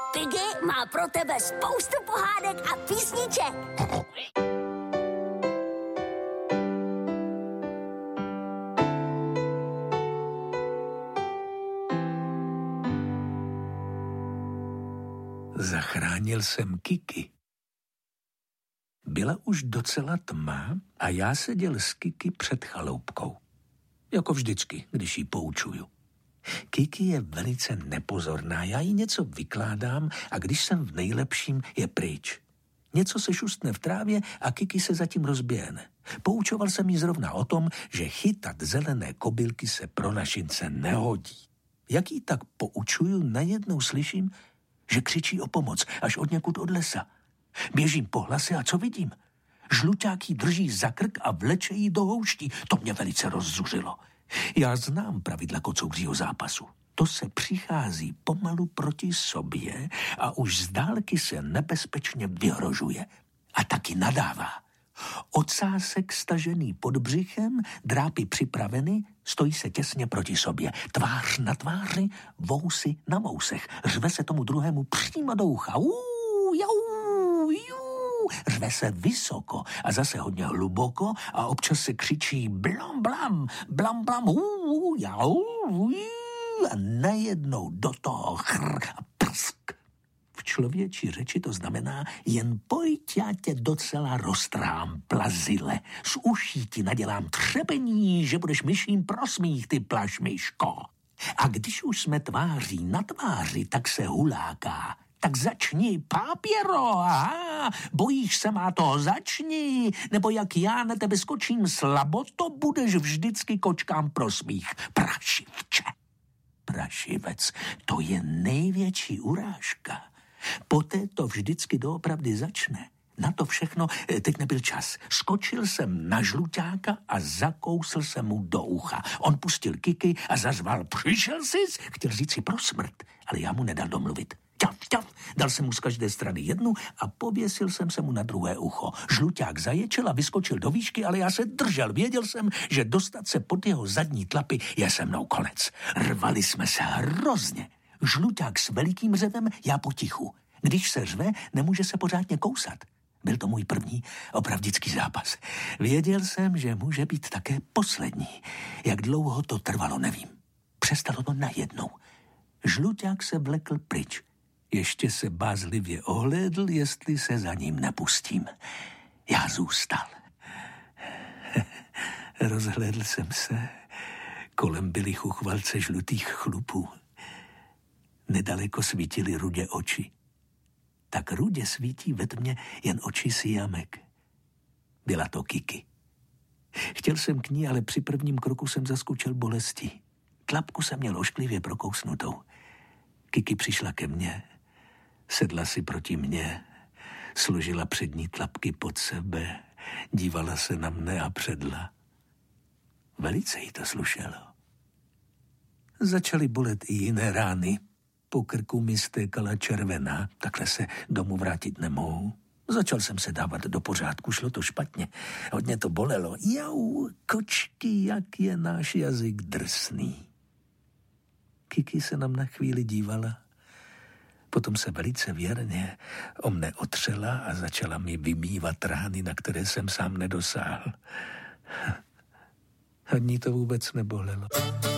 Piggy má pro tebe spoustu pohádek a písniček. Zachránil jsem Kiki. Byla už docela tma a já seděl s Kiki před chaloupkou. Jako vždycky, když ji poučuju. Kiki je velice nepozorná, já jí něco vykládám a když jsem v nejlepším, je pryč. Něco se šustne v trávě a Kiki se zatím rozběhne. Poučoval jsem jí zrovna o tom, že chytat zelené kobylky se pro našince nehodí. Jak jí tak poučuju, najednou slyším, že křičí o pomoc až odněkud od lesa. Běžím po hlase a co vidím? Žluťák jí drží za krk a vleče jí do houští. To mě velice rozzuřilo. Já znám pravidla kocouřího zápasu. To se přichází pomalu proti sobě a už z dálky se nebezpečně vyhrožuje. A taky nadává. Ocásek stažený pod břichem, drápy připraveny, stojí se těsně proti sobě. Tvář na tváři, vousy na vousech. Řve se tomu druhému přímo do ucha. Jau, jú. Řve se vysoko a zase hodně hluboko a občas se křičí blam, blam, blam, blam, jau, a najednou do toho chr a prsk. V člověčí řeči to znamená jen pojď, já tě docela roztrám, plazile. Z uší ti nadělám třepení, že budeš myším prosmích, ty plašmyško. A když už jsme tváří na tváři, tak se huláká. Tak začni, pápěro, aha, bojíš se má toho, začni, nebo jak já na tebe skočím slabo, to budeš vždycky kočkám prosmích, prašivče. Prašivec, to je největší urážka. Poté to vždycky doopravdy začne. Na to všechno teď nebyl čas. Skočil jsem na žluťáka a zakousl jsem mu do ucha. On pustil Kiki a zařval, přišel sis? Chtěl říct si pro smrt, ale já mu nedal domluvit. Ťaf, dal jsem mu z každé strany jednu a pověsil jsem se mu na druhé ucho. Žluťák zaječel a vyskočil do výšky, ale já se držel. Věděl jsem, že dostat se pod jeho zadní tlapy je se mnou konec. Rvali jsme se hrozně. Žluťák s velikým řevem, já potichu. Když se řve, nemůže se pořádně kousat. Byl to můj první opravdický zápas. Věděl jsem, že může být také poslední. Jak dlouho to trvalo, nevím. Přestalo to najednou. Žluťák se vlekl pryč. Ještě se bázlivě ohlédl, jestli se za ním nepustím. Já zůstal. Rozhlédl jsem se. Kolem byly chuchvalce žlutých chlupů. Nedaleko svítily rudě oči. Tak rudě svítí ve tmě jen oči siamek. Byla to Kiki. Chtěl jsem k ní, ale při prvním kroku jsem zaskočil bolesti. Tlapku jsem měl ošklivě prokousnutou. Kiki přišla ke mně, sedla si proti mně, složila přední tlapky pod sebe, dívala se na mne a předla. Velice jí to slušelo. Začaly bolet i jiné rány. Po krku mi stékala červená, takhle se domů vrátit nemohu. Začal jsem se dávat do pořádku, šlo to špatně. Hodně to bolelo. Jau, kočky, jak je náš jazyk drsný. Kiki se na mne chvíli dívala. Potom se velice věrně o mne otřela a začala mi vymývat rány, na které jsem sám nedosáhl. Ani to vůbec nebolelo.